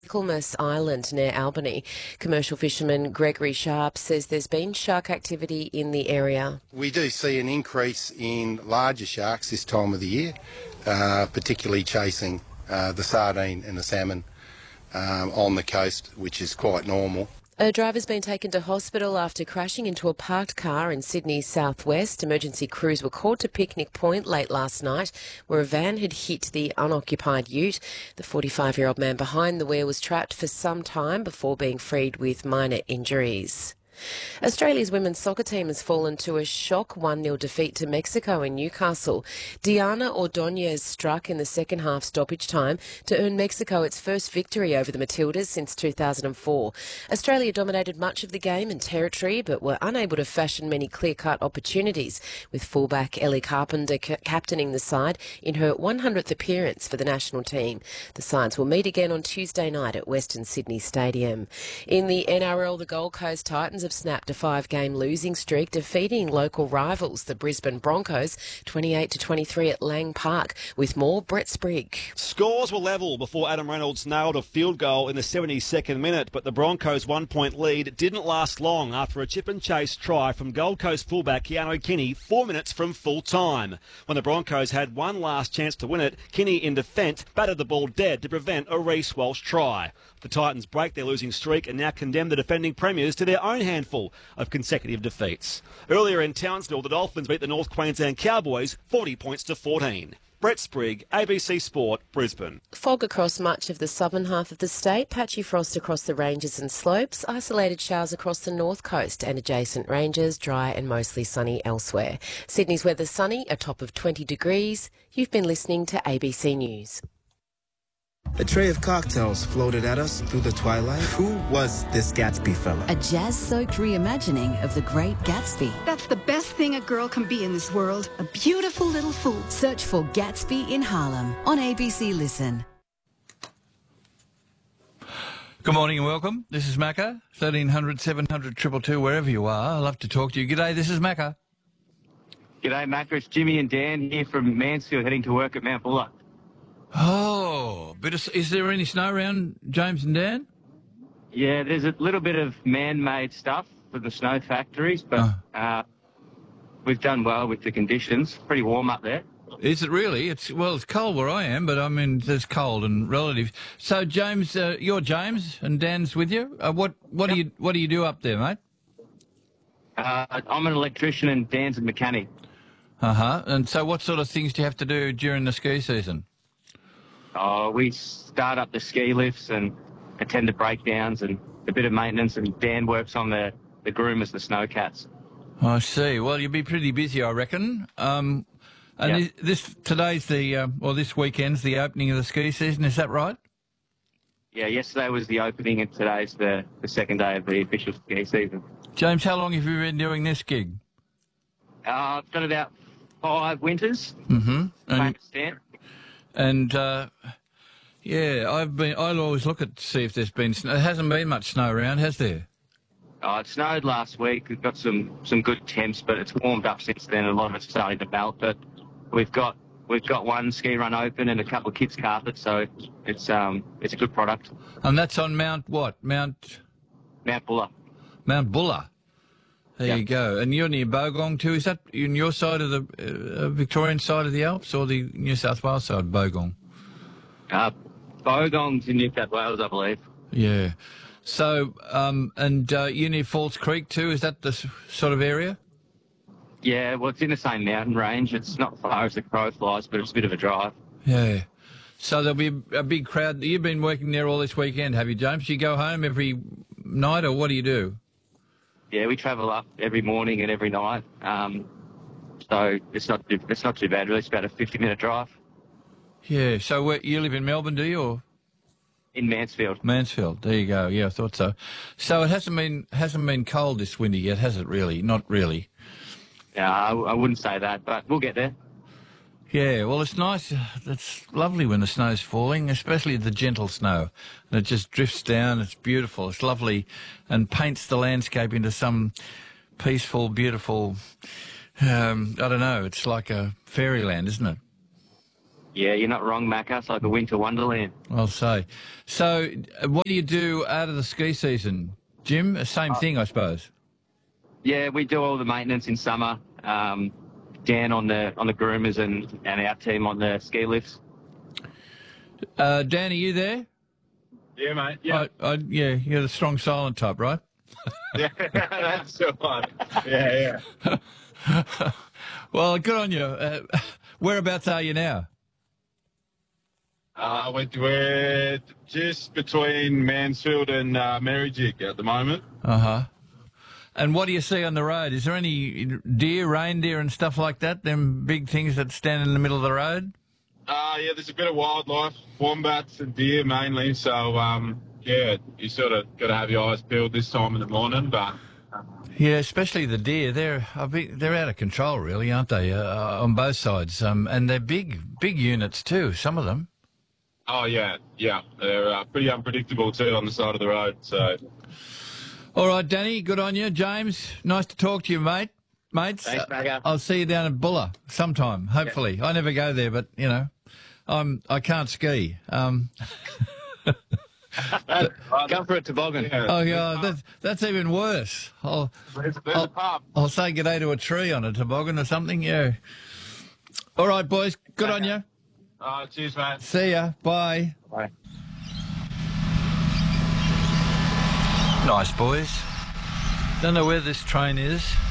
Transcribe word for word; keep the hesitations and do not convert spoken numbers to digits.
Michaelmas Island near Albany. Commercial fisherman Gregory Sharp says there's been shark activity in the area. We do see an increase in larger sharks this time of the year, uh, particularly chasing uh, the sardine and the salmon um, on the coast, which is quite normal. A driver's been taken to hospital after crashing into a parked car in Sydney's southwest. Emergency crews were called to Picnic Point late last night, where a van had hit the unoccupied ute. The forty-five-year-old man behind the wheel was trapped for some time before being freed with minor injuries. Australia's women's soccer team has fallen to a shock one nil defeat to Mexico in Newcastle. Diana Ordóñez struck in the second half stoppage time to earn Mexico its first victory over the Matildas since two thousand four. Australia dominated much of the game and territory but were unable to fashion many clear-cut opportunities, with fullback Ellie Carpenter ca- captaining the side in her one hundredth appearance for the national team. The sides will meet again on Tuesday night at Western Sydney Stadium. In the N R L, the Gold Coast Titans have snapped a five-game losing streak, defeating local rivals, the Brisbane Broncos, twenty-eight to twenty-three at Lang Park. With more, Brett Sprigg. Scores were level before Adam Reynolds nailed a field goal in the seventy-second minute, but the Broncos' one-point lead didn't last long after a chip-and-chase try from Gold Coast fullback Keanu Kinney four minutes from full-time. When the Broncos had one last chance to win it, Kinney in defence batted the ball dead to prevent a Reece Walsh try. The Titans break their losing streak and now condemn the defending premiers to their own handful of consecutive defeats. Earlier in Townsville, the Dolphins beat the North Queensland Cowboys forty points to fourteen. Brett Sprigg, A B C Sport, Brisbane. Fog across much of the southern half of the state, patchy frost across the ranges and slopes, isolated showers across the north coast and adjacent ranges, dry and mostly sunny elsewhere. Sydney's weather sunny, a top of twenty degrees. You've been listening to A B C News. A tray of cocktails floated at us through the twilight. Who was this Gatsby fella? A jazz-soaked reimagining of The Great Gatsby. That's the best thing a girl can be in this world. A beautiful little fool. Search for Gatsby in Harlem on A B C Listen. Good morning and welcome. This is Macca, thirteen hundred, seven hundred, two two two, wherever you are. I love to talk to you. G'day, this is Macca. G'day, Macca. It's Jimmy and Dan here from Mansfield heading to work at Mount Buller. Oh, bit of, is there any snow around, James and Dan? Yeah, there's a little bit of man-made stuff for the snow factories, but Oh. uh, we've done well with the conditions. Pretty warm up there. Is it really? It's well, it's cold where I am, but I mean, there's cold and relative. So, James, uh, you're James, and Dan's with you. Uh, what what Yep. do you what do you do up there, mate? Uh, I'm an electrician and Dan's a mechanic. Uh huh. And so, what sort of things do you have to do during the ski season? Uh, we start up the ski lifts and attend to breakdowns and a bit of maintenance, and Dan works on the, the groomers, the snowcats. I see. Well, you'll be pretty busy, I reckon. Um, and Yep. this, this today's the uh, or this weekend's the opening of the ski season. Is that right? Yeah, yesterday was the opening and today's the, the second day of the official ski season. James, how long have you been doing this gig? Uh, I've done about five winters. Mm-hmm. Same And, as Dan. and uh, yeah, I've been. I'll always look at see if there's been snow. There hasn't been much snow around, has there? Oh, it snowed last week. We've got some, some good temps, but it's warmed up since then. A lot of it's starting to melt. But we've got we've got one ski run open and a couple of kids' carpets, so it's um it's a good product. And that's on Mount what? Mount Mount Buller. Mount Buller. There Yep. you go. And you're near Bogong too. Is that in your side of the uh, Victorian side of the Alps or the New South Wales side, Bogong? Uh, Bogong's in New South Wales, I believe. Yeah. So, um, and uh, you near Falls Creek too. Is that the s- sort of area? Yeah, well, it's in the same mountain range. It's not far as the crow flies, but it's a bit of a drive. Yeah. So there'll be a, a big crowd. You've been working there all this weekend, have you, James? You go home every night, or what do you do? Yeah, we travel up every morning and every night. Um, so it's not too, it's not too bad, really. It's about a fifty-minute drive Yeah. So where, you live in Melbourne, do you, or in Mansfield. Mansfield? There you go. Yeah, I thought so. So it hasn't been hasn't been cold this winter yet, has it? Really? Not really. Yeah, I, I wouldn't say that, but we'll get there. Yeah, well, it's nice. It's lovely when the snow's falling, especially the gentle snow. And it just drifts down. It's beautiful. It's lovely and paints the landscape into some peaceful, beautiful, um, I don't know, it's like a fairyland, isn't it? Yeah, you're not wrong, Macca. It's like a winter wonderland. I'll say. So, uh, what do you do out of the ski season, Jim? Same thing, I suppose. Yeah, we do all the maintenance in summer. Um, Dan on the on the groomers and, and our team on the ski lifts. Uh, Dan, are you there? Yeah, mate. Yeah. I, I, yeah, you're the strong silent type, right? Yeah, that's the one. Yeah, yeah. Well, good on you. Uh, whereabouts are you now? Uh, we're, we're just between Mansfield and uh, Merrijig at the moment. Uh-huh. And what do you see on the road? Is there any deer, reindeer and stuff like that, them big things that stand in the middle of the road? Uh, yeah, there's a bit of wildlife, wombats and deer mainly. So, um, yeah, you sort of got to have your eyes peeled this time in the morning. But yeah, especially the deer. They're a bit, they're out of control, really, aren't they, uh, on both sides? Um, and they're big, big units too, some of them. Oh, yeah, yeah. They're uh, pretty unpredictable too on the side of the road. So. All right, Danny, good on you. James, nice to talk to you, mate. Mates, Thanks, Macca. I'll see you down at Bulla sometime, hopefully. Yeah. I never go there, but, you know, I'm, I can't ski. Um, but, Come for a toboggan. Yeah, oh, yeah, that's, that's even worse. I'll, there's, there's I'll, a pub. I'll say g'day to a tree on a toboggan or something, yeah. All right, boys, good on you. Uh, cheers, mate. See ya. Bye. Bye. Nice, boys. Don't know where this train is.